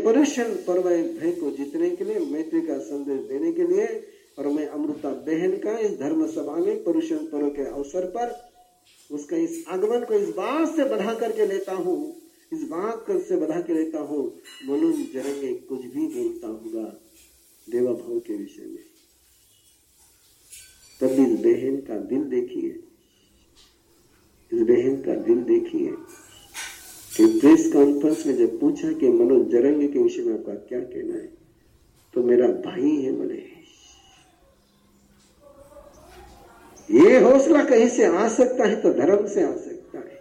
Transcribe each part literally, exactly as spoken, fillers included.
पुरुषन पर्वय भय को जीतने के लिए, मैत्री का संदेश देने के लिए, और मैं अमृता बहन का इस धर्म सभा में पुरुषन पर्व के अवसर पर उसका इस आगमन को इस बात से बढ़ा करके लेता हूँ, इस बात से बढ़ा के लेता हूँ, मनोज जरंगे कुछ भी बोलता होगा देवा भाव के विषय में, तब इस बहन का दिल देखिए, इस बहन का दिल देखिए कि प्रेस कॉन्फ्रेंस में जब पूछा कि मनोज जरंगे के विषय में आपका क्या कहना है, तो मेरा भाई है बोले। ये हौसला कहीं से आ सकता है तो धर्म से आ सकता है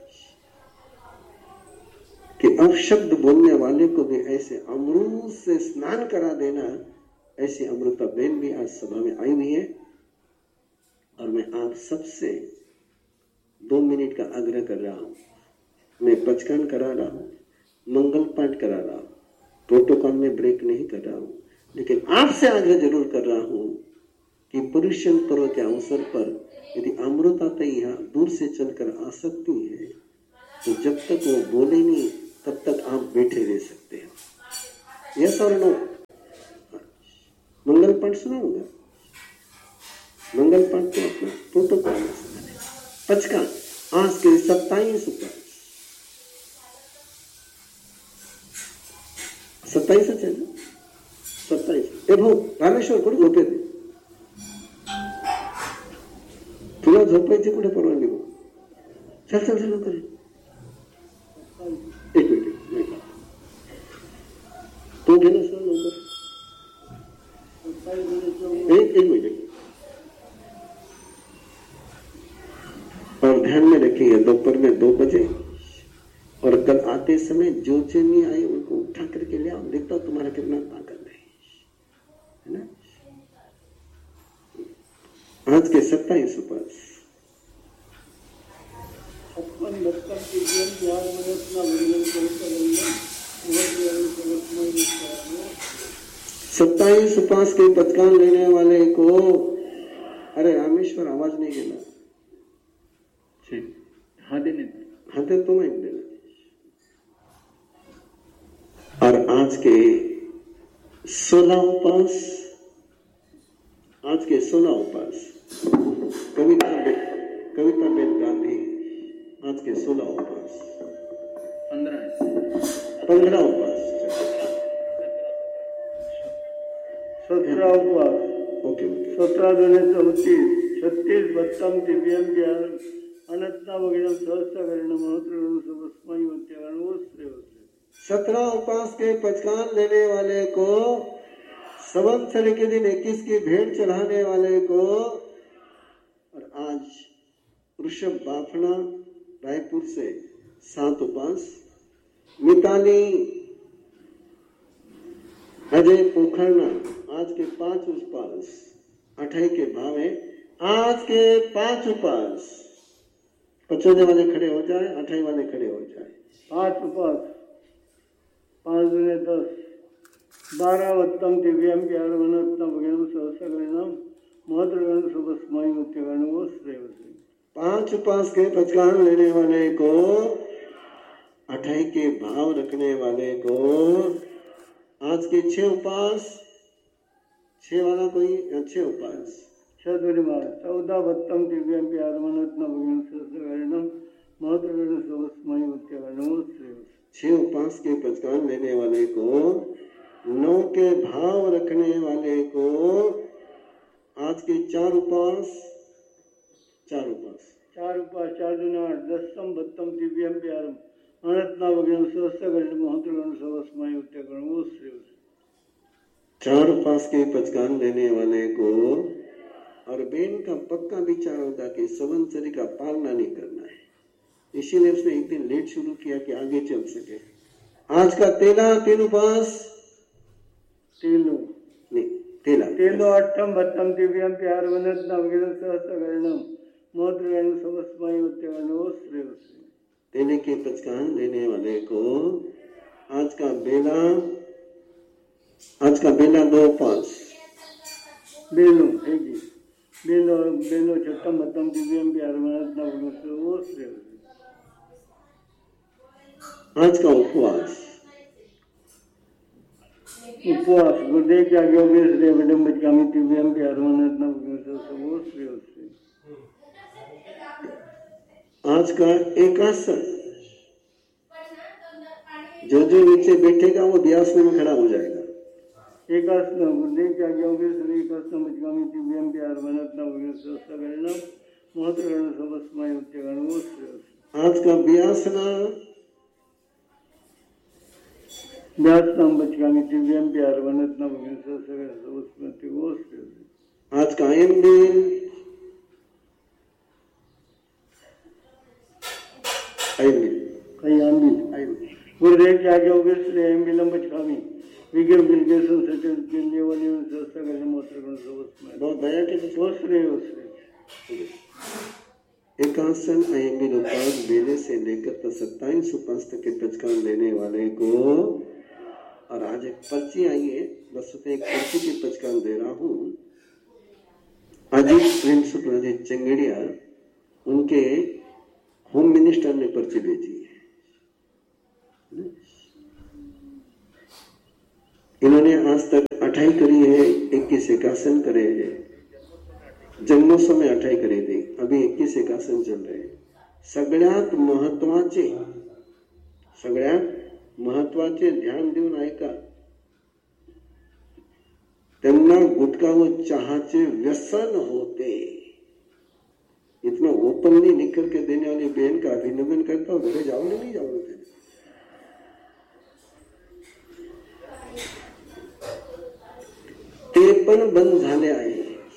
कि अपशब्द बोलने वाले को भी ऐसे अमृत से स्नान करा देना। ऐसी अमृता बहन भी आज सभा में आई हुई है, और मैं आप सबसे दो मिनट का आग्रह कर रहा हूं। मैं पचकान करा रहा हूं, मंगल पाठ करा रहा हूं, प्रोटोकॉल में ब्रेक नहीं कर रहा हूं, लेकिन आपसे आग्रह जरूर कर रहा हूं कि पुरुषन पर्व के अवसर पर यदि अमृता यहाँ दूर से चलकर आ सकती है तो जब तक वो बोले नहीं तब तक आप बैठे रह सकते हैं। यस और नो? मंगल पाठ सुनाऊंगा, मंगल पाठ तो अपना प्रोटोकॉल में सुनाने। पचकान आज के सत्ताईस उपास, सत्ताईस है ना, सत्ताईस एवं रामेश्वर कुठे झोपे थे, तुला झोपायची कुठे परवानगी हो? चल चल चल कर एक मिनिट तो घेना सर लवकर एक एक मिनट। और ध्यान में रखिए दोपहर में दो बजे, और कल आते समय जो चेनी आई उनको उठा करके ले आओ, देखता हूं तुम्हारा कितना ताकत है ना। आज के सत्ताईस उपास सत्ताईस उपास के पचकान लेने वाले को, अरे रामेश्वर आवाज नहीं गेला, हाँ देने हाँ दे तो मैं देना। और आज के सोलह उपास, आज के सोलह उपास कविता कविता बेन गांधी, आज के सोलह उपास, पंद्रह पंद्रह उपास, सत्रह उपवास, ओके सत्रह दुने चौतीस, छत्तीस बत्तम दिव्यम ज्ञान अनंता वगैरह सहस्त्र करण महत्व सबस्मय मत्यागण वो श्रेय होते। सत्रह उपास के पचकान लेने वाले को, संवत्सर के दिन इक्कीस की भेंट चढ़ाने वाले को, और आज ऋषभ बाफना रायपुर से सात उपास, मिताली अजय पोखरना आज के पांच उपास, अठाई के भाव है, आज के पांच उपास, पचोने वाले खड़े हो जाए, अठाई वाले खड़े हो जाए। पांच उपास, पांच दुने दस, बारह वत्तम दिव्यम के आरवनत्तम वगैरह सहस्त्र गणम महत्वगण सबस्मय मत्यागण वो श्रेय होते। पांच उपास के पचकान लेने वाले को, अठाई के भाव रखने वाले को, आज के छह उपास, छह वाला कोई छह उपास, छह दुनिमार चौदह बत्तम दिव्यम के आरवनत्तम वगैरह सहस्त्र गणम महत्वगण सबस्मय मत्यागण वो श्रेय होते। छह उपास के पचकान लेने वाले को, नौ के भाव रखने वाले को, आज के चार उपास, चार उपास, चार उपास, चार दुना आठ, दसम बत्तम दिव्यम प्यारम अनंतना वगैरह सहस्त्र गण महत्वगण सबस्मय मत्यागण वो श्रेय होते। चार उपास के पचकान लेने वाले को, और बेन का पक्का विचार होता कि संवत्सरी का पालना नहीं करना है, इसीलिए उसने एक दिन लेट शुरू किया कि आगे चल सके। आज का तेला तीन उपास, तेलो नहीं तेला तेलो अट्ठम बत्तम दिव्यम प्यार वनत्ना वगैरह सहस्त्र गणम महत्वगण सबस्मय मत्यागण वो श्रेय होते। तेले के पचकान लेने वाले को, आज का बेला, आज का बेला दो उपास, बेलो है जी, बेलो बेलो छठम बत्तम दिव्यम प्यार वनत्ना वगैरह वो श्रेय होते। आज का उपवास, उपवास गुरुदेव के आगे होगी श्रेय बड़म बचकामी दिव्यम प्यार मनरत्न सबो श्रेय श्रेय। आज का एकासन, जो जो नीचे बैठेगा वो व्यासन में खड़ा हो जाएगा। एकासन गुरुदेव के आगे होगी श्रेय एकासन बचकामी दिव्यम प्यार मनरत्न सगरणम महत्वगण सबस्मय उच्चगण वो श्रेय। आज का व्यासना व्यासनाम बचकामी दिव्यम प्यार मनरत्न सगरण सबस्मय वो श्रेय। आज का आयन दिन गुरुदेव के आगे होगे श्रेय विलम बचकामी विगर बिलगे संसद के लिए वाली संस्था के मोत्रगण सबस्मय बहुत दया के वो श्रेय वो श्रेय। एकासन अयंगिन उत्पाद बेले से लेकर सत्ताईस उपस्थ के पचकान लेने वाले को, और आज एक पर्ची आई है, बस एक पर्ची की पचकान दे रहा हूँ। अजीत प्रिंस प्रदीप चंगेड़िया, उनके होम मिनिस्टर ने पर्ची भेजी है। इन्होंने आज तक अठाई करी है, इक्कीस एकासन करे हैं, जन्मोत्सव में अठाई करी थी, अभी इक्कीस एकासन चल रहे हैं। सगळ्यात महत्वाचे सगळ्यात महत्वाचे ध्यान देऊन ऐका, त्यांना गुटखा व चहाचे व्यसन होते। इतना ओपनली लिख करके देने वाली बहन का अभिनंदन करता हूं। घरे जाओ नहीं जाओ थे, ते पण बंद झाले आहे।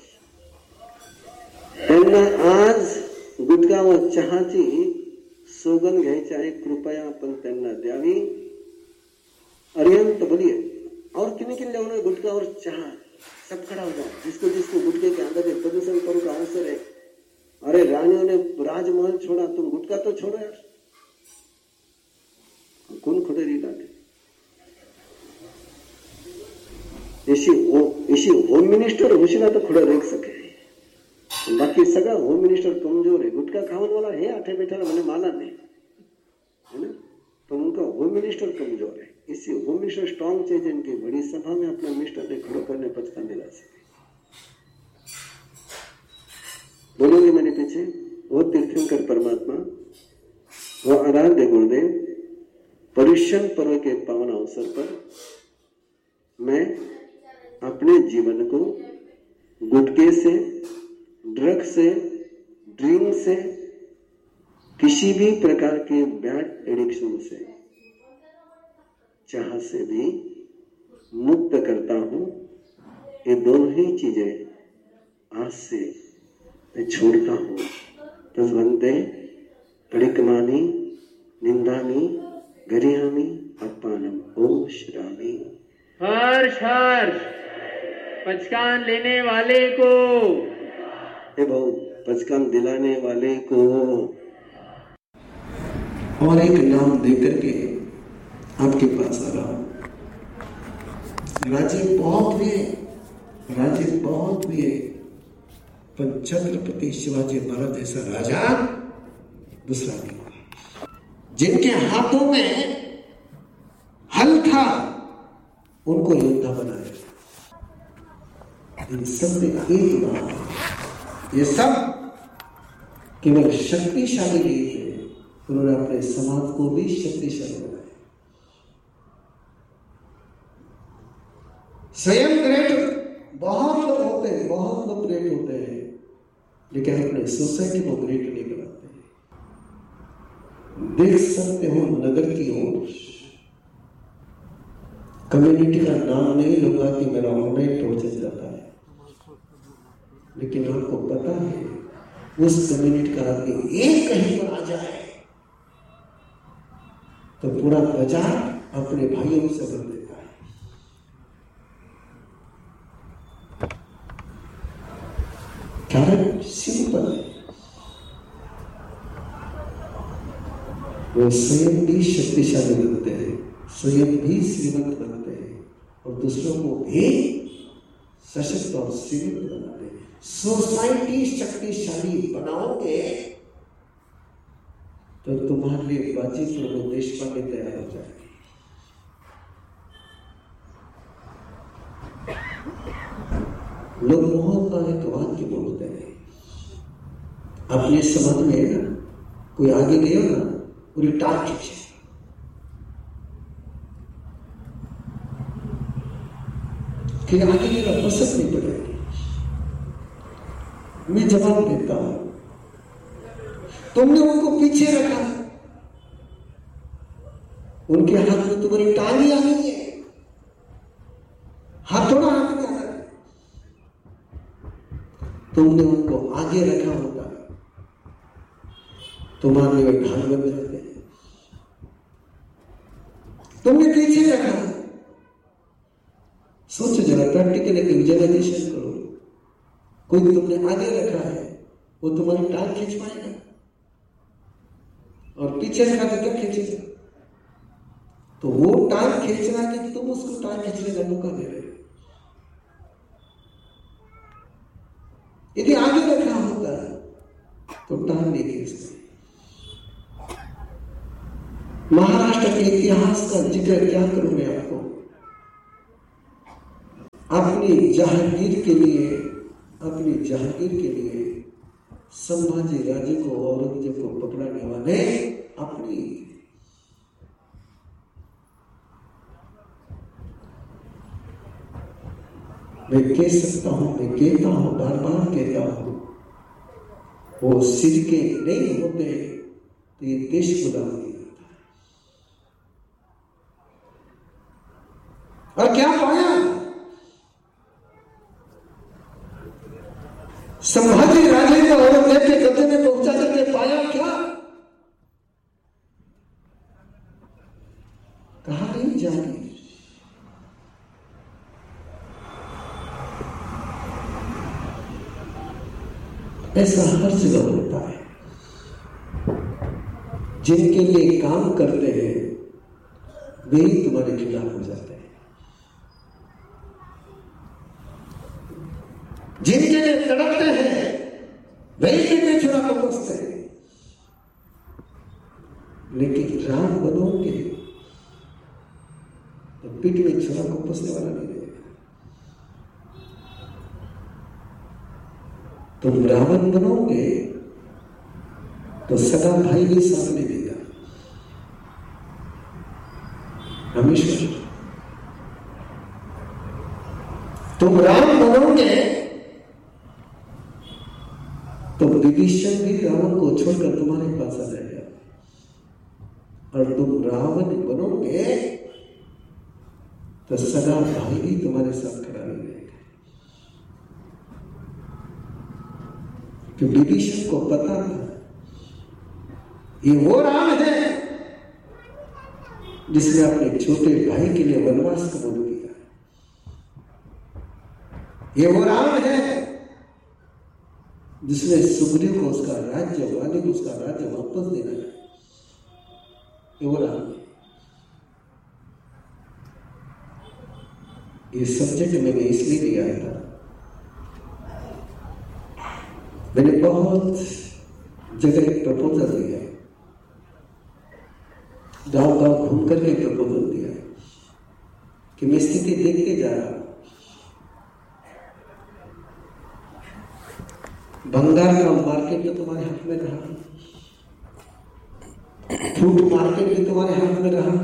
त्यांना आज गुटखा व चहाची सोगंद घ्यायची आहे, कृपया आपण त्यांना द्यावी। अरिहंत बोलिए, और किन्हीं किन लोगों ने गुटखा और चाह सब खड़ा हो जाओ, जिसको जिसको गुटखे के अंदर प्रदूषण करो का अवसर है। अरे रानियों ने राजमहल छोड़ा, तुम गुटखा तो छोड़ो यार। कौन खुदे नहीं लाते इसी हो इसी होम मिनिस्टर होशिना तो खुदा देख सके, बाकी सगळा होम मिनिस्टर कमजोर है। गुटखा खावन वाला है आठे बैठा मैंने माला नहीं है ना, तो उनका होम मिनिस्टर कमजोर है। इसी होम मिनिस्टर स्ट्रॉन्ग चाहिए, जिनकी बड़ी सभा में अपने मिनिस्टर ने खड़ो करने पचकान दिला सके। बोलोगे मेरे पीछे, वो तीर्थंकर परमात्मा, वो आराध्य गुरुदेव, परिश्रम पर्व के पावन अवसर पर मैं अपने जीवन को गुटखे से, ड्रग से, ड्रिंक से, किसी भी प्रकार के बैड एडिक्शन से, चाह से भी मुक्त करता हूं। ये दोनों ही चीजें आज से मैं छोड़ता हूं। तस्वंते कड़िकमानी निंदानी गरियामी अपानम ओ श्रामी। हर्ष हर्ष पचकान लेने वाले को, हे भाऊ पचकान दिलाने वाले को। और एक नाम देकर के आपके पास आ रहा हूं। राज्य बहुत हुए, राज्य बहुत हुए, पर छत्रपति शिवाजी महाराज जैसा राजा दूसरा नहीं हुआ। जिनके हाथों में हल था उनको योद्धा बनाया। इन सब में एक बात, ये सब केवल शक्तिशाली नहीं थे, उन्होंने अपने समाज को भी शक्तिशाली बनाया। स्वयं ग्रेट बहुत लोग होते हैं, बहुत लोग ग्रेट होते हैं, लेकिन अपने सोसाइटी को ग्रेट नहीं बनाते। देख सकते हो नगर की ओर कम्युनिटी का नाम नहीं लूंगा कि मेरा ऑनलाइन प्रोसेस जाता है, लेकिन आपको पता है उस कम्युनिटी का आदमी एक कहीं पर आ जाए तो पूरा बाजार अपने भाइयों से बन देता है। कारण सिंपल है, वो स्वयं भी शक्तिशाली बनते हैं, स्वयं भी श्रीमंत बनते हैं और दूसरों को भी सशक्त और श्रीमंत बनाते हैं। सोसाइटी शक्तिशाली बनाओगे तो तुम्हारे लिए बाजी प्रभु देश पांडे तैयार हो जाएगी। लोग बहुत बार एक वाक्य बोलते हैं, अपने समाज में ना कोई आगे गया ना पूरी टाक खींचे, कि आगे मेरा पसंद नहीं पड़ेगी। मैं जवाब देता हूं, तुमने उनको पीछे रखा, उनके हाथ में तुम्हारी टांगी आ गई है, हाथ थोड़ा हाथ में आ रहा है। तुमने उनको आगे रखा होता तुम्हारे लिए ढाल बन जाते हैं, तुमने पीछे रखा। सोचो जरा, प्रैक्टिकल एक विजुअलाइजेशन करो, कोई तुमने आगे रखा है, वो तुम्हारी टांग खींच पाएगा, और पीछे रखा तो क्या खींचेगा? तो वो टांग खींच रहा कि तुम उसको टांग खींचने का मौका दे रहे हो। यदि आगे रखा होता तो टांग नहीं खींचते। महाराष्ट्र के इतिहास का जिक्र क्या करूं मैं आपको, अपनी जहांगीर के लिए अपनी जहांगीर के लिए संभाजी राजे को, औरंगजेब को पकड़ाने वाले अपनी मैं कह सकता हूं, मैं कहता हूं, बार बार कहता हूं, वो सिरके नहीं होते तो ये देश गुलाम नहीं होता। और क्या पाया? संभाजी राजे को औरंगजेब के कब्जे में पहुंचा करके पाया क्या? कहा नहीं जाएगी। ऐसा हर जगह होता है, जिनके लिए काम करते हैं वे ही तुम्हारे खिलाफ हो जाते हैं, जिनके लिए तड़पते हैं वही पीठ में छुरा को बसते हैं। लेकिन राम बनोगे तो पीठ में छुरा को बसने वाला नहीं रहेगा। तुम रावण बनोगे तो सगा भाई भी साथ में देगा। रामेश्वर, तुम राम बनोगे तो विभीषण भी रावण को छोड़कर तुम्हारे पास आ जाएगा, और तुम रावण बनोगे तो सगा भाई भी तुम्हारे साथ खड़ा नहीं रहेगा। कि विभीषण को पता था ये वो राम है जिसने अपने छोटे भाई के लिए वनवास कबूल किया। ये वो राम है जिसने सुग्रीव को उसका राज्य, वाली को उसका राज्य वापस देना है। ये वो राम है। ये सब्जेक्ट मैंने इसलिए लिया था, मैंने बहुत जगह एक प्रपोजल दिया, गांव गांव घूम करके प्रपोजल दिया कि मैं स्थिति देख के जा रहा हूं। भंगार का मार्केट भी तुम्हारे हाथ में रहा, फ्रूट मार्केट भी तुम्हारे हाथ में रहा,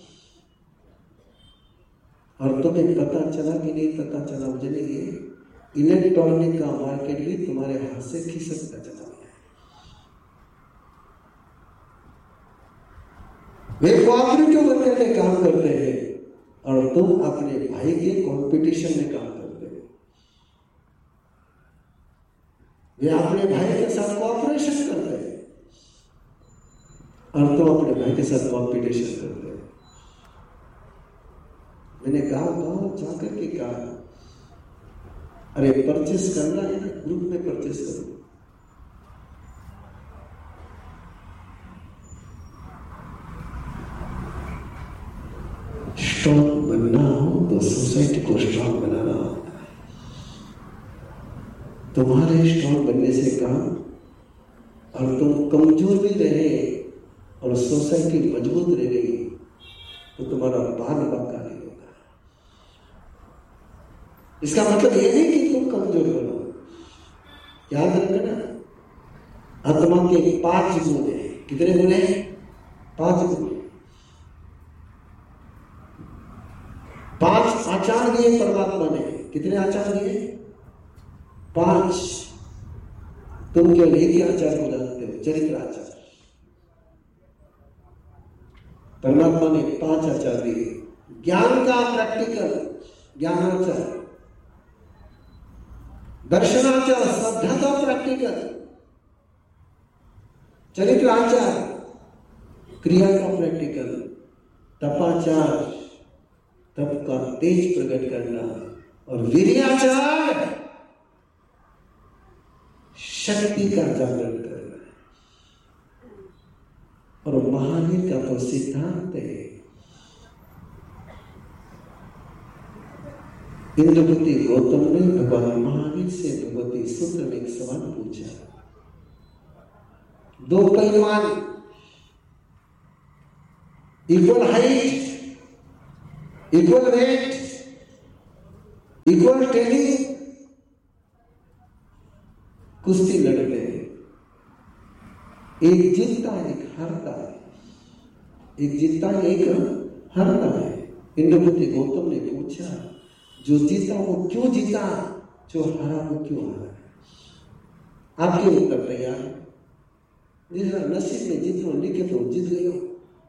और तुम्हें पता चला कि नहीं पता चला मुझे नहीं, इलेक्ट्रॉनिक का मार्केट भी तुम्हारे हाथ से खिसकता चला गया। वे कोऑपरेटिव बनकर के काम करते हैं और तुम अपने भाई के कंपटीशन में काम करते हो। वे अपने भाई के साथ कोऑपरेशन करते हैं और तुम अपने भाई के साथ कंपटीशन करते हो। मैंने गांव गांव जाकर के कहा, अरे परचेस करना है ना, ग्रुप में परचेस करो। स्ट्रॉन्ग बनना हो तो सोसाइटी को स्ट्रॉन्ग बनाना होता है। तुम्हारे स्ट्रॉन्ग बनने से काम, और तुम कमजोर भी रहे और सोसाइटी मजबूत रह गई तो तुम्हारा बाल बाका नहीं होगा। इसका मतलब यह नहीं कि तुम कमजोर बनो। याद रखना, आत्मा के पांच गुण है। कितने गुण है? पांच गुण। पांच आचार दिए परमात्मा ने। कितने आचार दिए? पांच। तुम केवल एक ही आचार को जानते हो, चरित्र आचार। परमात्मा ने पांच आचार दिए। ज्ञान का प्रैक्टिकल ज्ञानाचार, दर्शनाचार श्रद्धा का प्रैक्टिकल, चरित्र आचार क्रिया का प्रैक्टिकल, तपाचार तप का तेज प्रकट करना, और वीर्याचार शक्ति का जागरण करना। और महावीर का तो सिद्धांत है। इंद्रपति गौतम ने भगवान महावीर से भगवती सूत्र में एक सवाल पूछा। दो पहलवान, equal height, equal weight, equal training, कुश्ती लड़ते हैं। एक जीतता है, एक हारता है। एक जीतता है, एक हारता है। इंद्रपति गौतम ने पूछा, जो जीता वो क्यों जीता, जो हारा वो क्यों हारा? आपके उत्तर तैयार है। जिसका नसीब में जितना लिखे तो जीत गए हो,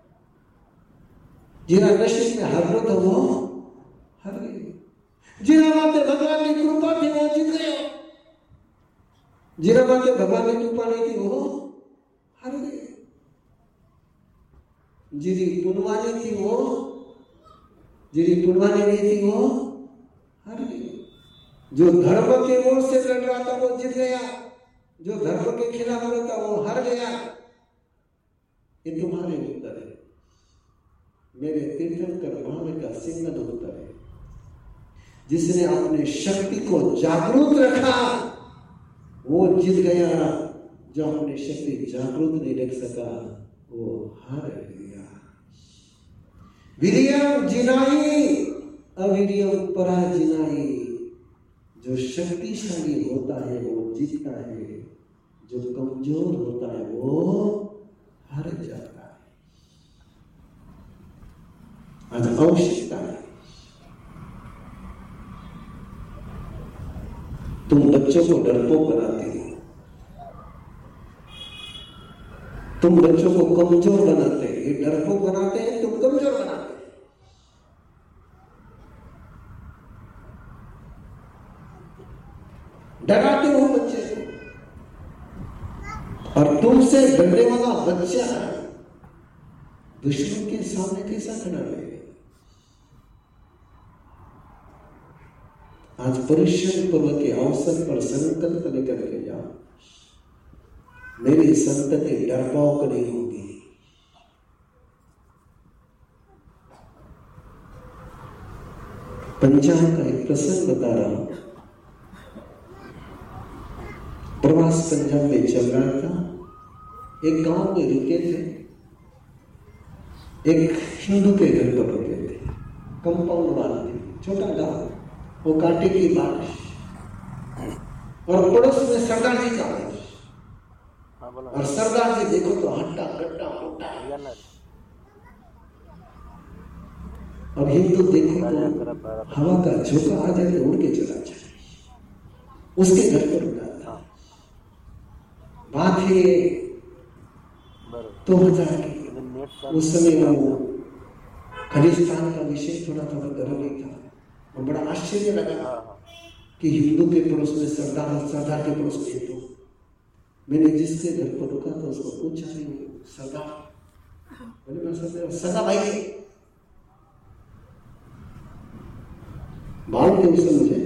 जिना नसीब में हार तो वो हार गए, जिना माते भगवान की कृपा थी वो जीत गए हो, जिना माते भगवान की कृपा नहीं थी वो हार गए। जिरी पुनवानी थी वो, जिरी पुनवानी नहीं थी वो हार गए। जो धर्म के ओर से लड़ रहा था वो जीत गया, जो धर्म के खिलाफ रहता वो हार गया। ये तुम्हारे उत्तर है, मेरे तीर्थंकर महावीर का सिंगल उत्तर है। जिसने अपने शक्ति को जागरूक रखा वो जीत गया, जो अपनी शक्ति जागरूक नहीं रख सका वो हार गया। वीर्यम जिनाई अवीर्यम पराजिनाई। जो शक्तिशाली होता है वो जीतता है, जो कमजोर होता है वो हार जाता है। आज आवश्यकता है तुम बच्चों को डरपोक बनाते हो, तुम बच्चों को कमजोर बनाते हैं। ये डरपोक बनाते हैं, तुम कमजोर बनाते हैं। डराते हो बच्चे को, और तुमसे डरने वाला बच्चा दुश्मन के सामने कैसा खड़ा रहेगा? आज परिश्रम पर्व के अवसर पर संकल्प लेकर के जाओ, मेरी संतति डरपोक नहीं होगी। पंजाब का एक प्रसंग बता रहा हूं। प्रवास पंजाब में चल रहा था। एक गांव में रुके थे, एक हिंदू के घर पर रुके थे। कंपाउंड वाल थे, छोटा गांव, वो कांटे की बारिश, और पड़ोस में सरदार जी का बारिश। और सरदार जी देखो तो हट्टा कट्टा मोटा, अब हिंदू देखो तो हवा का झोंका आ जाए तो उड़ के चला जाए। उसके घर पर रुका था। बात है दो हजार की। उस समय वो खलिस्तान का विषय थोड़ा थोड़ा गर्म ही था, और बड़ा आश्चर्य लगा कि हिंदू के पड़ोस में सरदार, सरदार के पड़ोस में हिंदू। मैंने जिसके घर पर रुका था उसको पूछा, नहीं सरदार? बोले मैं सरदार। सगा भाई है? मालूम नहीं उसे मुझे।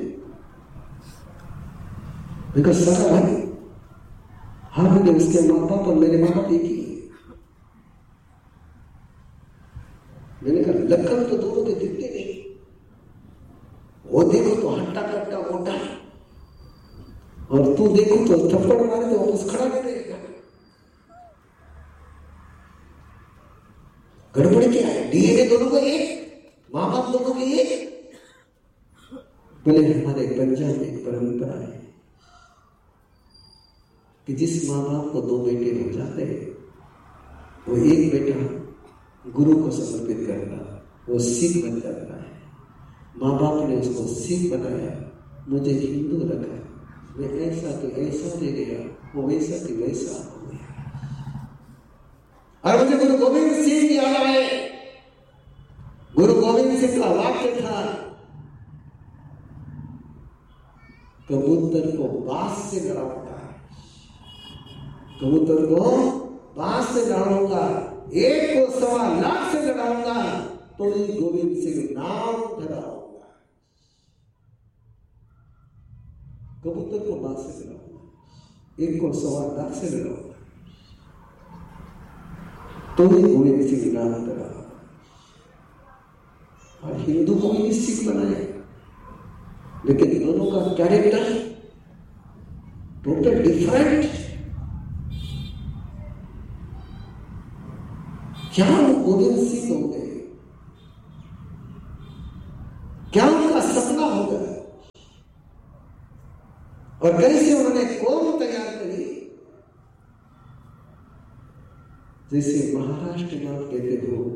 देखो सगा भाई? हाँ बोले उसके माँ बाप और मेरे माँ बाप एक ही है। मैंने कहा लखन तो दोनों के दिखते नहीं, वो देखो तो हट्टा कट्टा मोटा, और तू देखो तो थप्पड़ मारे तो वापस खड़ा नहीं रहेगा। गड़बड़ क्या है? डीएनए दोनों को एक, माँ बाप दोनों के एक, बोले हमारे पंजाब में एक परंपरा है कि जिस माँ बाप को दो बेटे हो जाते हैं, वो एक बेटा गुरु को समर्पित करता, वो सिख बन जाता है। माँ बाप ने उसको सिख बनाया, मुझे हिंदू रखा, मैं ऐसा तो ऐसा दे गया, वो वैसा तो वैसा हो गया। और मुझे गुरु गोविंद सिंह याद आए। गुरु गोविंद सिंह का वाक्य था, कबूतर को बांस से लड़ाऊंगा, कबूतर को बांस से लड़ाऊंगा, एक को सवा लाख से लड़ाऊंगा, तो ही गोविंद सिंह नाम धराऊंगा। कबूतर को बांस से लड़ाऊंगा, एक को सवा लाख से लड़ाऊंगा, तो ही गोविंद सिंह नाम धराऊंगा। और हिंदू को भी सिख बनाए, लेकिन दोनों का कैरेक्टर टोटल डिफरेंट। क्या वो गोविंद सिंह हो गए? क्या उनका सपना हो गया? और कैसे उन्होंने कौम तैयार करी? जैसे महाराष्ट्र में आप कहते हो,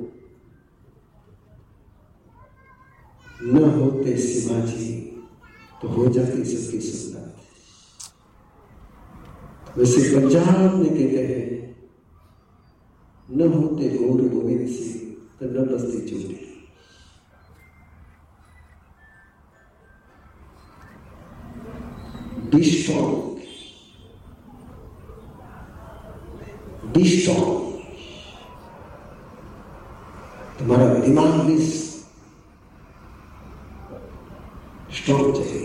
न होते शिवाजी तो हो जाती सबकी सुंदर। वैसे पंजाब में कहते हैं, न होते गौर गोविंद सिंह तो न बसती चोरी। Be strong, be strong. तुम्हारा दिमाग भी स्ट्रॉन्ग चाहिए।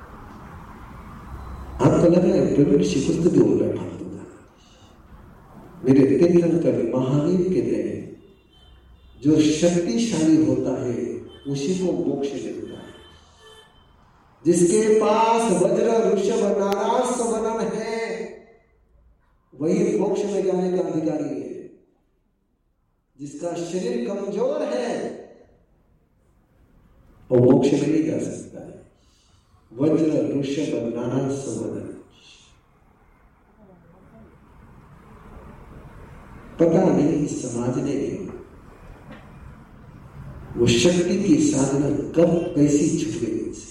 आपको लग रहा है प्रवीण शिकुस्त भी हो बैठा दूंगा। मेरे तीर्थंकर महावीर कहते हैं, जो शक्तिशाली होता है उसी को मोक्ष मिलता है। जिसके पास वज्र ऋषभ नाराज वनन है, वही मोक्ष में जाने का अधिकारी है। जिसका शरीर कमजोर है वो मोक्ष में नहीं जा सकता है। वज्र ऋषभ नाराज वनन, पता नहीं इस समाज ने वो शक्ति की साधना कब कैसी छूट गई उनसे।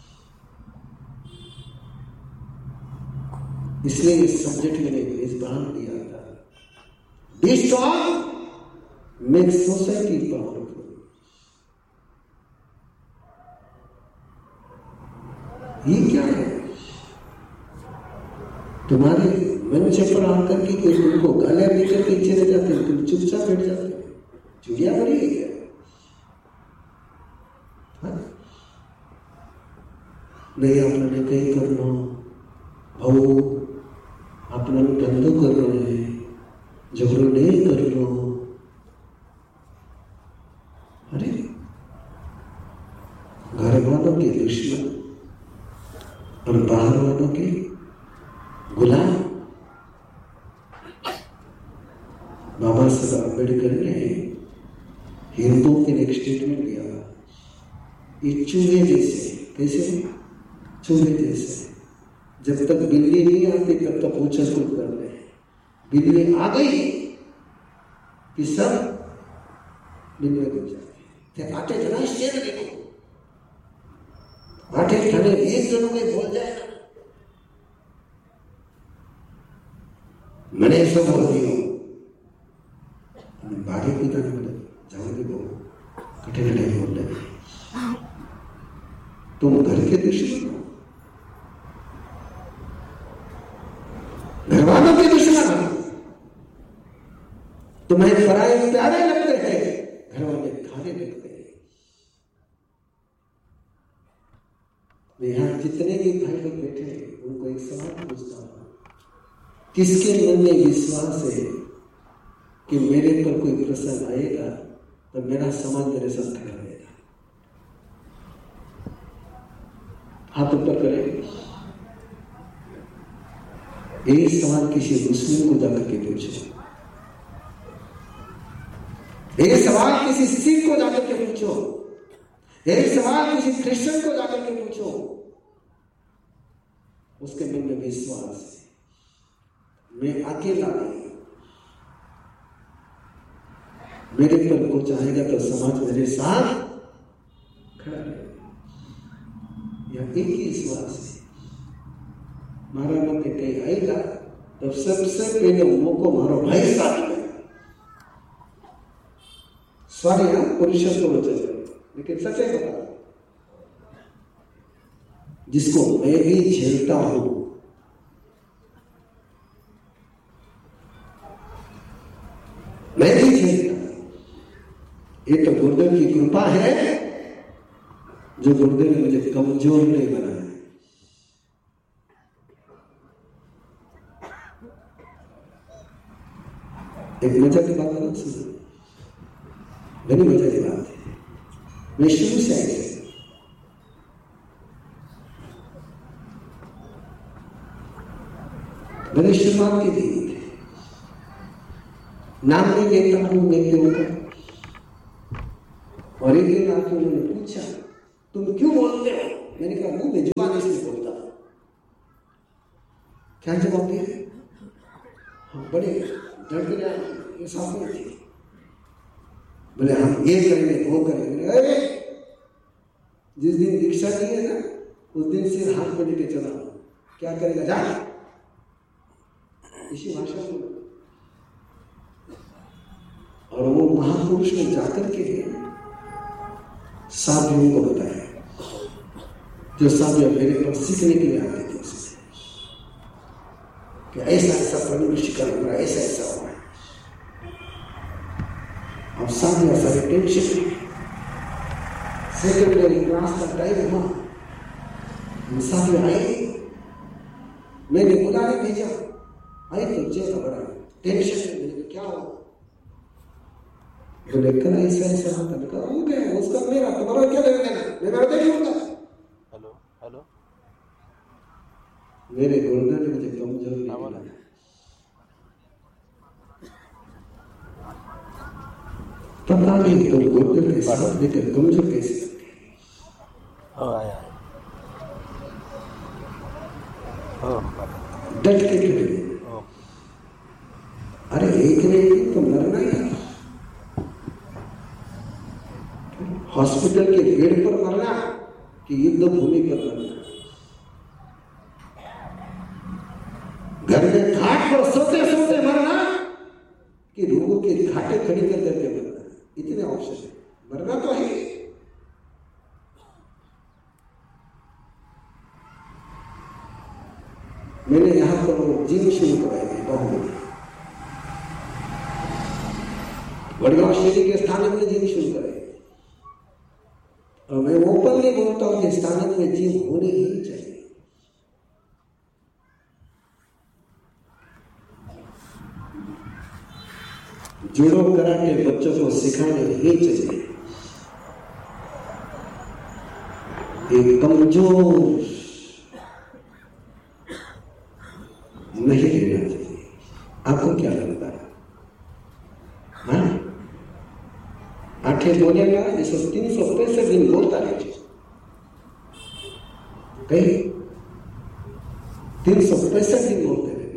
इसलिए इस सब्जेक्ट मैंने इस बार दिया था, be strong, make society powerful. ये क्या है? तुम्हारे मंच पर आकर के कोई तुमको गालियां देकर के चले जाते हैं, तुम चुपचाप बैठ जाते हो। चुड़िया बड़ी है क्या? नहीं, आपने कहीं करना भाऊ, अपना धंधो कर रहे हैं, झगड़ो नहीं कर लो। अरे घर वालों के दुश्मन और बाहर वालों के गुलाम। बाबा साहब अम्बेडकर ने हिंदुओं के लिए एक स्टेटमेंट दिया, ये चूहे जैसे, कैसे चूहे जैसे, जब तक बिल्ली नहीं आती तब तक उछल कूद कर रहे हैं। बिल्ली आ गई कि सब बिल्ली गिर जाते। आटे जना शेर देखो, आटे खड़े एक जनों में बोल जाएगा, मैंने ऐसा बोल दिया, बाकी पिता ने बोले जाओगे वो कठिन नहीं बोल रहे, तुम घर के दुश्मन हो, घर वालों के दुश्मन हो, तुम्हें पराये प्यारे लगते हैं, घर वाले खाने लगते हैं। यहां जितने भी भाई लोग बैठे हैं उनको एक सवाल पूछता हूं, किसके मन में विश्वास है कि मेरे पर कोई प्रसंग आएगा तो मेरा समाज मेरे साथ खड़ा रहेगा? हाथ ऊपर करें। एक सवाल किसी मुस्लिम को जाकर के पूछो, एक सवाल किसी सिख को जाकर के पूछो, यही सवाल किसी क्रिश्चियन को जाकर के पूछो, उसके मन में विश्वास है मैं अकेला नहीं, मेरे पर कुछ आएगा तो समाज मेरे साथ खड़ा रहेगा। यह एक ही विश्वास है। मारा मत कहीं आएगा तब सबसे पहले मौको मारो भाई साथ में। सॉरी हाँ पुरुषों को बचा, लेकिन सच्चाई बता, जिसको मैं भी झेलता हूं, मैं भी झेलता हूं, ये तो गुरुदेव की कृपा है जो गुरुदेव ने मुझे कमजोर नहीं बनाया। एक मजा की बात है, सुनो, बड़ी मजा की बात है। मैं शुरू से आए मैंने शुरुआत की थी, नाम नहीं लेता हूं मैं क्यों का। और एक दिन आके उन्होंने पूछा तुम क्यों बोलते हो? मैंने कहा मुंह में जुबान इसलिए बोलता। क्या जवाब दिया? हम बड़े डर गए, ये सामने थे, बोले हम ये करेंगे वो करेंगे। अरे जिस दिन दीक्षा दी है ना उस दिन सिर हाथ में लेके चला, क्या करेगा जा, इसी भाषा में। और वो महापुरुष ने जाकर के साथियों को बताया, जो साथियों मेरे पर सीखने के लिए आते थे उससे, कि ऐसा ऐसा प्रभु ऋषि का हुआ, ऐसा ऐसा हुआ। अब साथियों सारे टेंशन, सेकेंडरी क्लास का टाइम हुआ, साथियों आए, मैंने बुलाने भेजा, आए तो जेल बड़ा टेंशन में। मैंने क्या हुआ? बोले कल ऐसा ऐसा होता। मैं कहा हो गया, उसका मेरा तुम्हारा क्या लेना देना, मैं मेरा देख लूंगा। हेलो हेलो, मेरे गुरुदेव ने मुझे कमजोर नहीं बनाया। पता नहीं तो गुरुदेव के साथ लेकर कमजोर कैसे लगते। डट के खड़े। अरे एक ने एक तो मरना ही, हॉस्पिटल के बेड पर मरना कि युद्ध भूमि पर मरना, घर में घाट पर सोते सोते मरना कि रोगों के घाटे खड़ी कर करके मरना। इतने ऑप्शन है, मरना तो है। मैंने यहां पर जिम शुरू कराई थी बहुमती, वडगांव शहरी के स्थानक में जिम शुरू कराई। और मैं ओपनली बोलता हूं कि स्थानक में जिम होनी ही चाहिए। जूडो कराटे बच्चों को सिखाने ही चाहिए। एक कमजोर नहीं लेना चाहिए। आपको क्या लगता है? हाँ, आठे बोलेगा इसको तीन सौ पैंसठ दिन बोलता रहे, कहीं तीन सौ पैंसठ दिन बोलते रहे।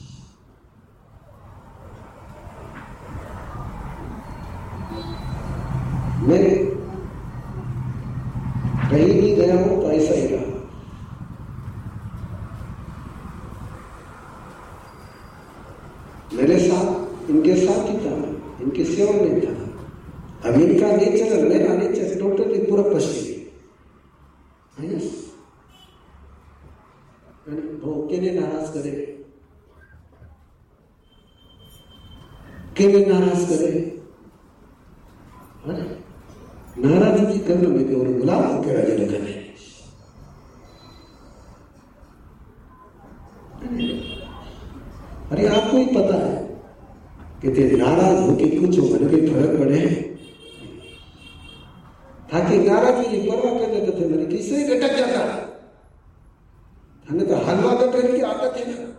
मैं कहीं भी गया हूं तो ऐसा ही रहा। मेरे साथ इनके साथ ही था, इनकी सेवा में था। अब इनका नेचर और मेरा नेचर टोटली पूरा पश्चिमी। केने नाराज करे, केने नाराज करे, अरे नाराजगी करने में केवल गुलाब को क्या राजी रखा है। अरे आपको ही पता है कि ते नाराज होके कुछ होने के फर्क पड़े, ताकि नाराजगी की परवाह कर लेते थे, मैंने किससे लटक जाता, हमें तो हलवा कटने की आदत है ना,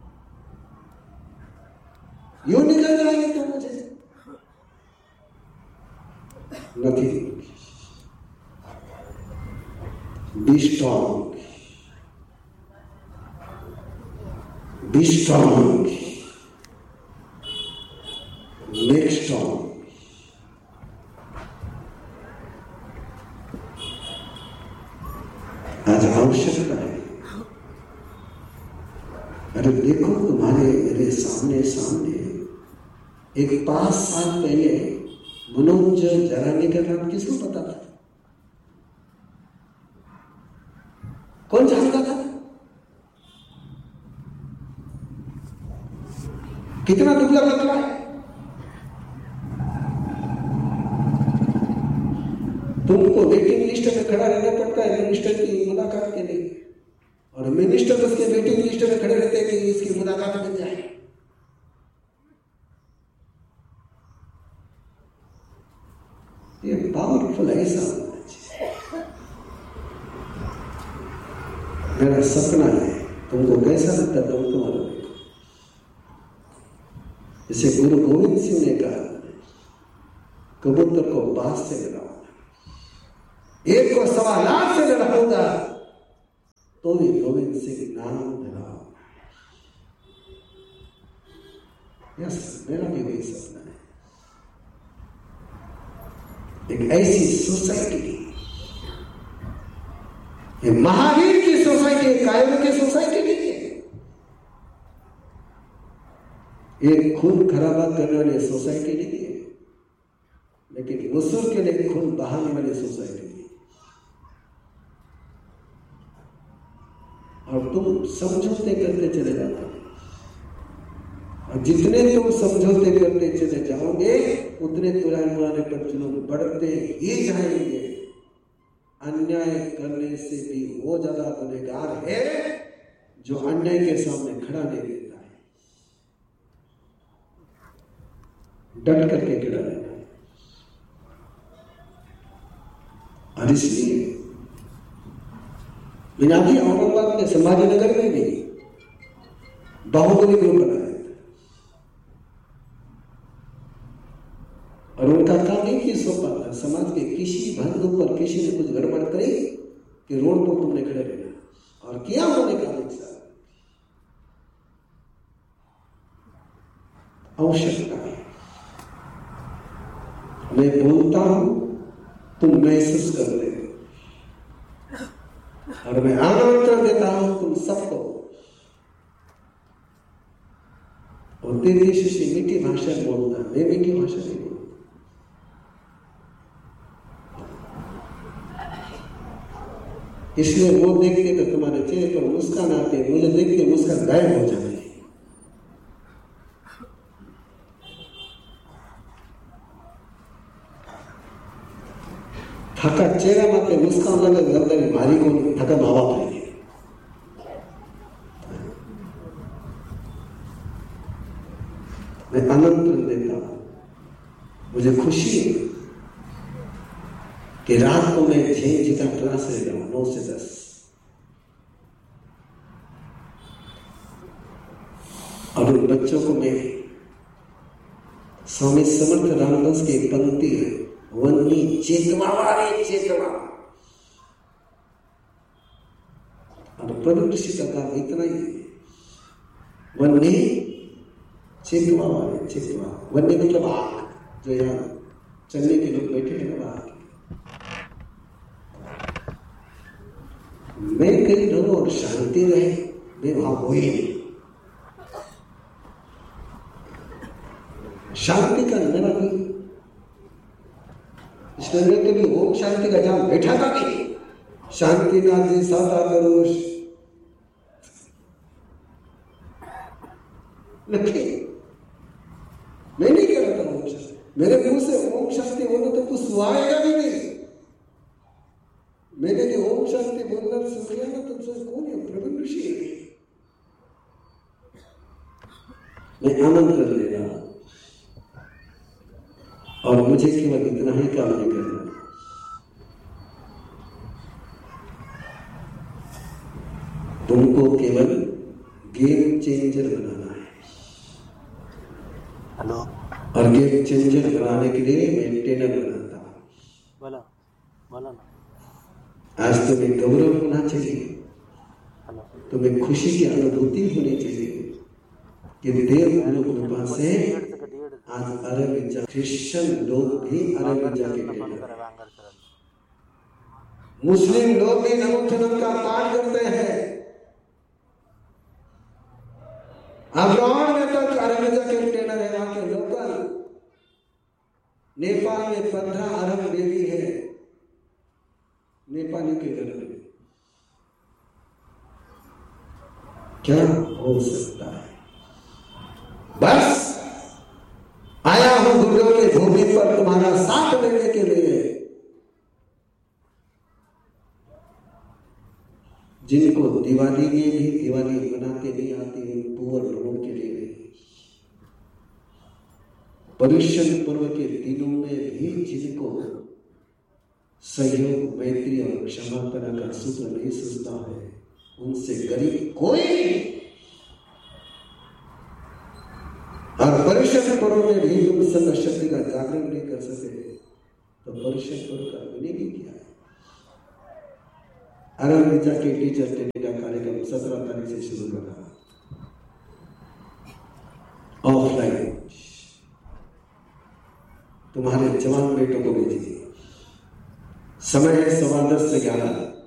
यूं निकल जाएंगे तो मुझे नहीं। Be strong, be strong, make strong. आज आवश्यकता है। अरे देखो तुम्हारे मेरे सामने सामने एक पांच साल पहले मनोज जरानी का नाम किसको पता था? कौन जानता था? कितना दुबला पतला है। तुमको वेटिंग लिस्ट में खड़ा रहना पड़ता है मिनिस्टर की मुलाकात के लिए, और मिनिस्टर उसके वेटिंग लिस्ट में खड़े रहते हैं कि इसकी मुलाकात मिल जाए। ये पावरफुल ऐसा होना चाहिए। मेरा सपना है, तुमको कैसा लगता है तुम तुम्हारा देखो। जैसे गुरु गोविंद सिंह ने कहा, कबूतर को बाज से लड़ाओ, एक को सवा लाख से लड़ाऊंगा तो भी गोविंद सिंह नाम दिलाओ। यस, मेरा भी वही सपना है। एक ऐसी सोसाइटी, महावीर की सोसाइटी, कायम की सोसाइटी नहीं है। एक खून खराबा करने वाली सोसाइटी नहीं है, लेकिन वसूल के लिए खून बहाने वाली सोसाइटी है। और तुम समझौते करते चले जाते हो, और जितने तुम समझौते करते चले जाओगे उतने तुम्हारे पर जुल्म बढ़ते ही जाएंगे। अन्याय करने से भी वो ज्यादा गुनहगार है जो अन्याय के सामने खड़ा नहीं रहता है, डट करके खड़ा रहता है। और इसलिए मैंने अभी औरंगाबाद में संभाजीनगर में भी बाहुबली ग्रुप बनाया था, और उनका काम एक ही सौंपा था, समाज के किसी बंधु पर किसी ने कुछ गड़बड़ करी कि रोड पर तुमने खड़े रहना, और किया उन्होंने काम एक साथ। आवश्यकता है, मैं बोलता हूं तुम महसूस कर रहे हो, और मैं आमंत्रण देता हूं तुम सबको। और तेरी से मीठी भाषा बोलना, मैं मीठी भाषा नहीं बोलता। इसलिए वो देखते तो तुम्हारे चेहरे पर मुस्कान आते, मुझे देख के मुस्कान गायब हो जाती है। थका चेहरा माते मुस्कान लगे, गर्दन भारी को थका मावा पाएंगे। मैं आमंत्रण देता हूं, मुझे खुशी है कि रात को मैं छह जी का क्लास ले रहा हूं, नौ से दस, और उन बच्चों को मैं स्वामी समर्थ रामदास की पंक्ति है, वन्नी चेतवा वाले चेतवा, और प्रभु ऋषि का काम इतना ही है, वन्नी चेतवा वाले चेतवा। वन्नी मतलब आग, जो यहाँ चलने के लोग बैठे हैं ना, आग। मैं कहीं रहूं और शांति रहे, मैं वहां हो ही नहीं। शांति का मेरा भी, इसलिए मैं कभी ओम शांति का जहां बैठा था नहीं, शांति नाथ जी साता करोश लिखे, मैं नहीं कह रहा था ओम शांति। मेरे मुंह से ओम शांति बोलो तो कुछ आएगा भी नहीं। मैंने जो ओम शांति बोलना सुन लिया ना, तुमसे कौन है? प्रभु ऋषि है। मैं आमंत्रण ले रहा हूं, और मुझे केवल इतना ही काम नहीं करना, तुमको केवल गेम चेंजर बनाना है। हेलो, और गेम चेंजर बनाने के लिए मैं ट्रेनर बनाता हूं। बोला बोला ना। आज तुम्हें गौरव होना चाहिए, तुम्हें खुशी की अनुभूति होनी चाहिए कि देव गुरु कृपा से आज अरविंद क्रिश्चियन लोग भी अरविंद के मुस्लिम लोग भी नमोथनम का पाठ करते हैं। अब्राहम में तक अरविंद के ट्रेनर है, वहां के लोकल नेपाल में पंद्रह अरब देवी है, नेपाली के घर में क्या हो सकता है। बस आया हूं गुरुओं के भूमि पर तुम्हारा साथ लेने के लिए। जिनको दिवाली में भी दिवाली मनाते नहीं आती है, पुअर लोगों के लिए पर्युषण पर्व के दिनों में भी जिनको सहयोग मैत्री और क्षमापना का सूत्र नहीं सुनता है, उनसे गरीब कोई नहीं। और पर्युषण पर्व में भी तुम सब शक्ति का जागरण नहीं कर सके तो पर्युषण पर्व का विनियोग किया है। अरविंद के टीचर ट्रेनिंग का कार्यक्रम सत्रह तारीख से शुरू कर रहा ऑफलाइन। तुम्हारे जवान बेटों को भेजिए। समय है सवा दस से ग्यारह।